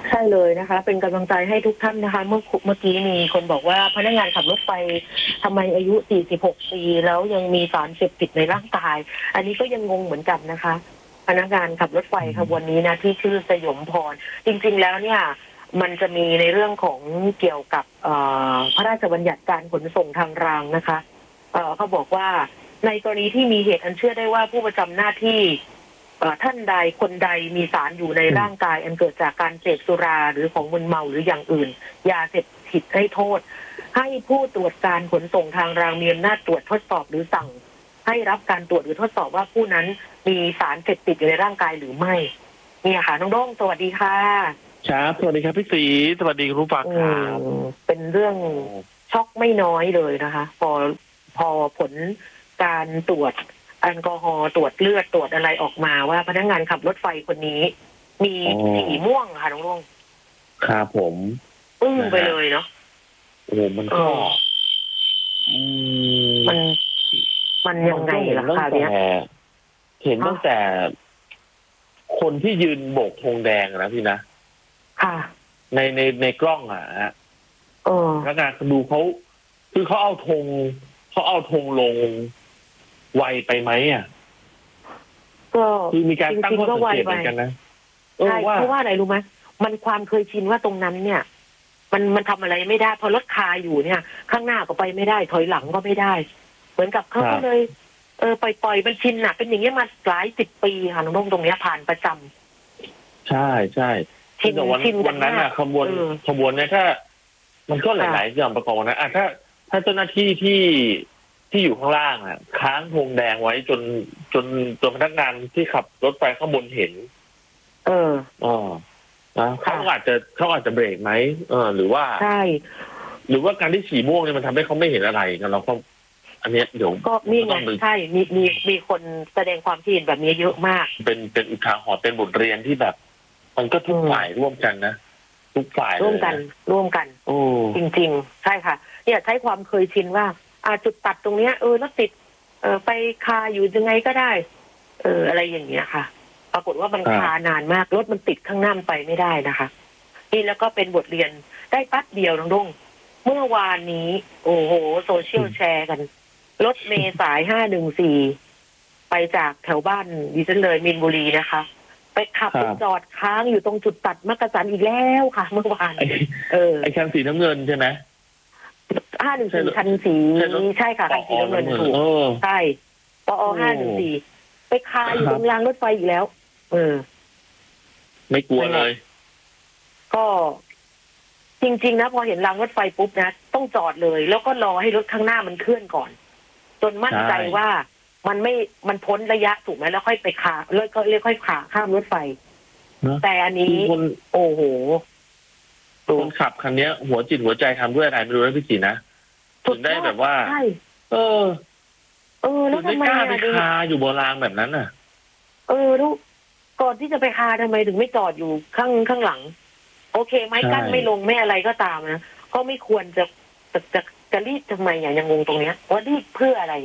ใช่เลยนะคะเป็นกำลังใจให้ทุกท่านนะคะเมื่อกี้มีคนบอกว่าพนักงานขับรถไฟทำไมอายุ46 ปีแล้วยังมีสารเสพติดในร่างกายอันนี้ก็ยังงงเหมือนกันนะคะพนักงานขับรถไฟขบวนนี้นะที่ชื่อสยมพรจริงๆแล้วเนี่ยมันจะมีในเรื่องของเกี่ยวกับพระราชบัญญัติการขนส่งทางรางนะคะเขาบอกว่าในกรณีที่มีเหตุอันเชื่อได้ว่าผู้ประจำหน้าที่ท่านใดคนใดมีสารอยู่ในร่างกายอันเกิดจากการเสพสุราหรือของมึนเมาหรืออย่างอื่นยาเสพติดให้โทษให้ผู้ตรวจการขนส่งทางรางมีอำนาจตรวจทดสอบหรือสั่งให้รับการตรวจหรือทดสอบว่าผู้นั้นมีสารเสพติดอยู่ในร่างกายหรือไม่เนี่ยค่ะน้องโด้งสวัสดีค่ะครับสวัสดีครับพี่ศรีสวัสดีคุณผู้ฟังครับเป็นเรื่องช็อกไม่น้อยเลยนะคะพอผลการตรวจแอลกอฮอล์ตรวจเลือดตรวจอะไรออกมาว่าพนักงานขับรถไฟคนนี้มีสีม่วงค่ะน้องโด้งครับผมไปเลยเนาะโอ้มันก็มันยังไงล่ะคะเนี่ยเห็นตั้งแต่คนที่ยืนโบกธงแดงนะพี่นะค่ะในกล้องฮะพนักงานดูเขาคือเขาเอาธงลงไวไปไหมก็คือมีการตั้งข้อสังเกตเหมือนกันนะใช่เพราะว่าอะไรรู้ไหมมันความเคยชินว่าตรงนั้นเนี่ยมันทำอะไรไม่ได้พอรถคาอยู่เนี่ยข้างหน้าก็ไปไม่ได้ถอยหลังก็ไม่ได้เหมือนกับเขาก็เลยปล่อยมันชินน่ะเป็นอย่างนี้มาหลาย10 ปีค่ะน้องตรงนี้ผ่านประจำใช่แต่วันนั้นขบวนเนี่ยถ้ามันก็หลายๆอย่างประกอบนะถ้าเจ้าหน้าที่ที่อยู่ข้างล่างค้างธงแดงไว้จนพนักงานที่ขับรถไฟข้างบนเห็นเขาอาจจะเบรกไหมหรือว่าใช่หรือว่าการที่ฉี่ม่วงเนี่ยมันทำให้เขาไม่เห็นอะไรกันเราก็อันนี้เดี๋ยวก็นี่ไงใช่มีคนแสดงความคิดเห็นแบบนี้เยอะมากเป็นอุทาหรณ์เป็นบทเรียนที่แบบมันก็ทุกฝ่ายร่วมกันนะทุกฝ่ายร่วมกันจริงๆใช่ค่ะเนี่ยใช้ความเคยชินว่าจุดตัดตรงเนี้ยรถติดไปคาอยู่ยังไงก็ได้อะไรอย่างเงี้ยค่ะปรากฏว่ามันคานานมากรถมันติดข้างหน้าไปไม่ได้นะคะนี่แล้วก็เป็นบทเรียนได้แป๊บเดียวน้องดงเมื่อวานนี้โอ้โหโซเชียลแชร์กันรถเมล์สาย514ไปจากแถวบ้านดิฉันเลยมีนบุรีนะคะไปขับไปจอดค้างอยู่ตรงจุดตัดมักกะสันอีกแล้วค่ะเมื่อวานไอ้คันสีน้ำเงินใช่ไหม 514คันสีใช่ค่ะคันสีน้ำเงินถูกใช่ปอ514ไปคาอยู่ตรงรางรถไฟอีกแล้วไม่กลัวเลยก็จริงๆนะพอเห็นรางรถไฟปุ๊บนะต้องจอดเลยแล้วก็รอให้รถข้างหน้ามันเคลื่อนก่อนจนมั่นใจว่ามันพ้นระยะถูกไหมแล้วค่อยไปขาแล้วก็ค่อยขาข้ามรถไฟแต่อันนี้โอ้โหคนขับคันนี้หัวจิตหัวใจทำด้วยอะไรไม่รู้นะพี่จีนะถึงได้แบบว่าแล้วทำไมกล้าไปคาอยู่บนรางแบบนั้นลูกก่อนที่จะไปคาทำไมถึงไม่จอดอยู่ข้างหลังโอเคไม้กั้นไม่ลงไม่อะไรก็ตามนะก็ไม่ควรจะรีบทำไมยังงงตรงเนี้ยว่ารีบเพื่ออะไร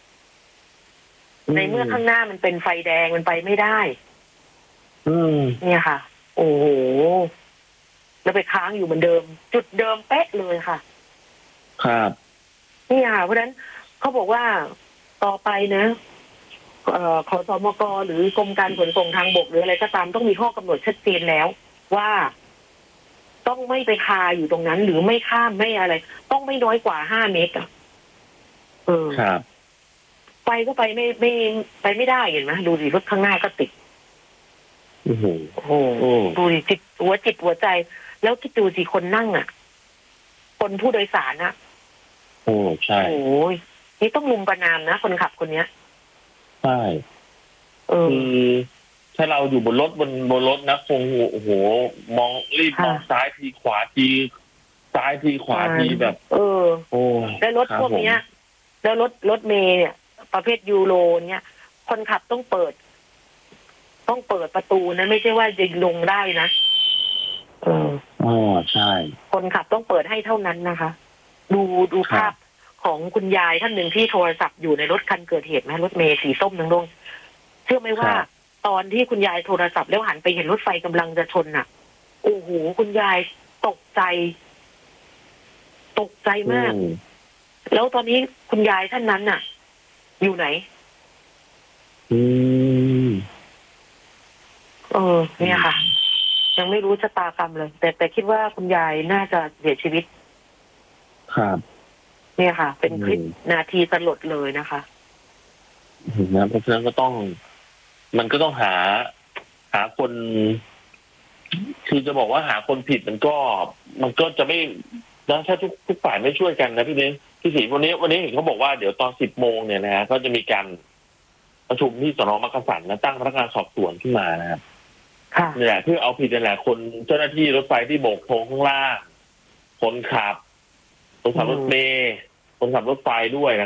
ในเมื่อข้างหน้ามันเป็นไฟแดงมันไปไม่ได้เนี่ยค่ะโอ้โหแล้วไปค้างอยู่เหมือนเดิมจุดเดิมเป๊ะเลยค่ะครับนี่ค่ะเพราะฉะนั้นเขาบอกว่าต่อไปนะขสมกหรือกรมการขนส่งทางบกหรืออะไรก็ตามต้องมีข้อกำหนดชัดเจนแล้วว่าต้องไม่ไปคาอยู่ตรงนั้นหรือไม่ข้ามไม่อะไรต้องไม่น้อยกว่า5 เมตรครับไปก็ไปไม่ได้เห็นไหมดูสิรถข้างหน้าก็ติดโอ้โหดูสิจิตหัวใจแล้วคิดดูสิคนนั่งคนผู้โดยสารโอ้ใช่โอ้ยนี่ต้องลุมประนามนะคนขับคนเนี้ยใช่คือถ้าเราอยู่บนรถนะคงโอ้โหมองรีบมองซ้ายทีขวาทีซ้ายทีขวาทีแบบโอ้แล้วรถพวกเนี้ยแล้วรถเมล์เนี่ยประเภทยูโรเนี่ยคนขับต้องเปิดประตูนะไม่ใช่ว่าจะลงได้นะใช่คนขับต้องเปิดให้เท่านั้นนะคะดูภาพของคุณยายท่านหนึ่งที่โทรศัพท์อยู่ในรถคันเกิดเหตุนะรถเมล์สีส้มนั่งลงเชื่อไหมว่าตอนที่คุณยายโทรศัพท์แล้วหันไปเห็นรถไฟกำลังจะชนโอ้โอ้โหคุณยายตกใจ ตกใจมาก แล้วตอนนี้คุณยายท่านนั้นน่ะ อยู่ไหน เนี่ยค่ะ ยังไม่รู้ชะตากรรมเลย แต่คิดว่าคุณยายน่าจะเสียชีวิตครับเนี่ยค่ะ เป็นคลิปนาทีสลดเลยนะคะนะเพราะฉะนั้นก็ต้อง มันก็ต้องหาคน คือจะบอกว่าหาคนผิดมันก็จะไม่นะถ้าทุกฝ่ายไม่ช่วยกันนะพี่ศรีวันนี้เห็นเขาบอกว่าเดี๋ยวตอน10 โมงเนี่ยนะฮะก็จะมีการประชุมที่สน.มักกะสันนะตั้งพนักงานสอบสวนขึ้นมานะครับนี่แหละเพื่อเอาผิดนี่แหละคนเจ้าหน้าที่รถไฟที่โบกธงข้างล่างคนขับรถเมล์คนขับรถไฟด้วยนะครับ